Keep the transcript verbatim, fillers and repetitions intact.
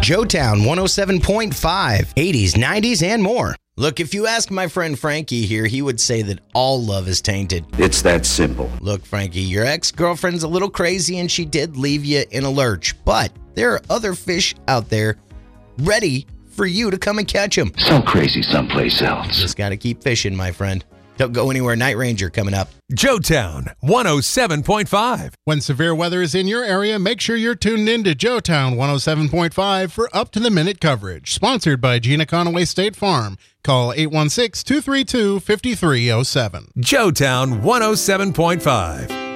Joetown one oh seven point five, eighties, nineties, and more. Look, if you ask my friend Frankie here, he would say that all love is tainted. It's that simple. Look, Frankie, your ex-girlfriend's a little crazy and she did leave you in a lurch, but there are other fish out there ready for you to come and catch them. So crazy someplace else. Just got to keep fishing, my friend. Don't go anywhere. Night Ranger coming up. Joetown one oh seven point five. When severe weather is in your area, make sure you're tuned in to Joetown one oh seven point five for up-to-the-minute coverage. Sponsored by Gina Conaway State Farm. Call eight one six, two three two, five three zero seven. Joetown one oh seven point five.